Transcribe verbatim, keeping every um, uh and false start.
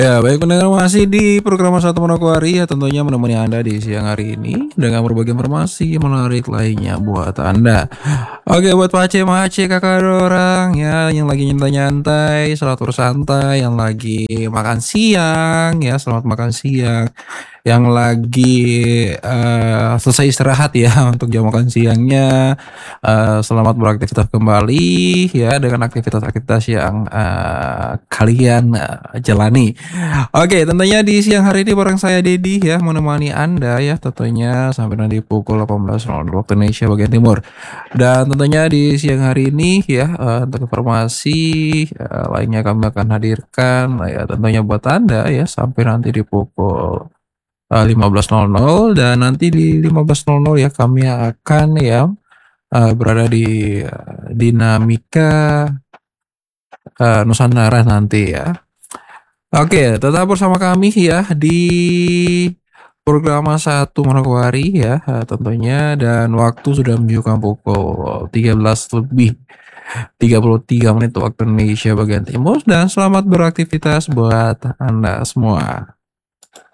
Ya, baik pendengar masih di program Satu Manokwari ya tentunya menemani Anda di siang hari ini dengan berbagai informasi menarik lainnya buat Anda. Oke, buat Pace, Mace, kakak orang ya yang lagi nyantai-nyantai, selamat bersantai, yang lagi makan siang ya selamat makan siang, yang lagi eh, selesai istirahat ya untuk jam makan siangnya, eh, selamat beraktivitas kembali ya dengan aktivitas-aktivitas yang eh, kalian eh, jalani. Oke, tentunya di siang hari ini bareng saya Dedi ya menemani Anda ya tentunya sampai nanti pukul delapan belas nol nol waktu Indonesia bagian timur. Dan tentunya di siang hari ini ya eh, untuk informasi eh, lainnya kami akan hadirkan ya tentunya buat Anda ya sampai nanti di pukul eh, lima belas nol nol dan nanti di lima belas nol nol ya kami akan ya eh, berada di eh, dinamika eh, Nusantara nanti ya. Oke, tetap bersama kami ya di program Satu Manokwari ya eh, tentunya dan waktu sudah menunjukkan pukul tiga belas lebih tiga puluh tiga menit waktu Indonesia bagian timur dan selamat beraktivitas buat Anda semua.